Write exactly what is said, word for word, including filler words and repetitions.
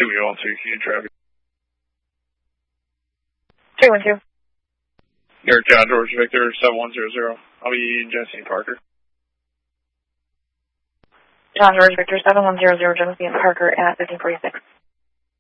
two E one two, Q traffic. three one two. You're John George Victor seven one zero zero. I'll be Jesse Parker. John George Victor seven one zero zero, Genesee and Parker at fifteen forty-six.